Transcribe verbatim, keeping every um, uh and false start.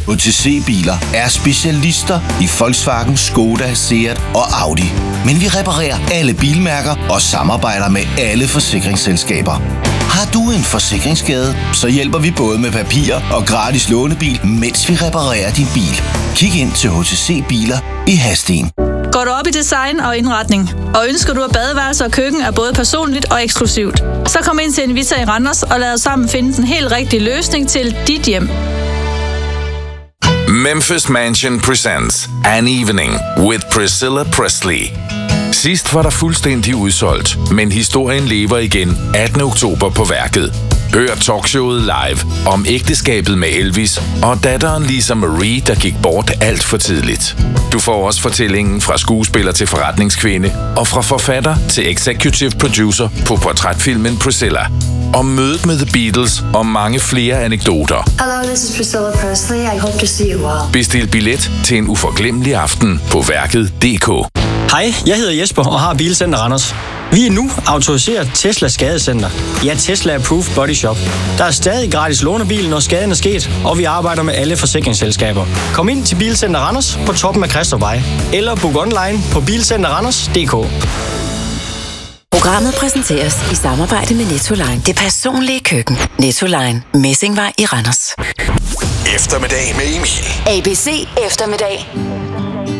H T C Biler er specialister i Volkswagen, Skoda, Seat og Audi. Men vi reparerer alle bilmærker og samarbejder med alle forsikringsselskaber. Har du en forsikringsskade, så hjælper vi både med papir og gratis lånebil, mens vi reparerer din bil. Kig ind til H T C Biler i Hadsten. Går du op i design og indretning, og ønsker du, at badeværelse og køkken er både personligt og eksklusivt, så kom ind til Invita i Randers og lad os sammen finde den helt rigtige løsning til dit hjem. Memphis Mansion presents An Evening with Priscilla Presley. Sidst var der fuldstændig udsolgt, men historien lever igen attende oktober på Værket. Hør talkshowet live om ægteskabet med Elvis og datteren Lisa Marie, der gik bort alt for tidligt. Du får også fortællingen fra skuespiller til forretningskvinde og fra forfatter til executive producer på portrætfilmen Priscilla. Om mødet med The Beatles og mange flere anekdoter. Hello, this is Priscilla Presley. I hope to see you well. Bestil billet til en uforglemmelig aften på værket punktum d k. Hej, jeg hedder Jesper og har Bilcenter Randers. Vi er nu autoriseret Tesla Skadecenter. Ja, Tesla Approved Body Shop. Der er stadig gratis lånebil, når skaden er sket, og vi arbejder med alle forsikringsselskaber. Kom ind til Bilcenter Randers på toppen af Christofvej, eller book online på bilcenter randers punktum d k. Programmet præsenteres i samarbejde med Nettoline. Det personlige køkken. Nettoline. Messingvej i Randers. Eftermiddag med Emil. A B C Eftermiddag.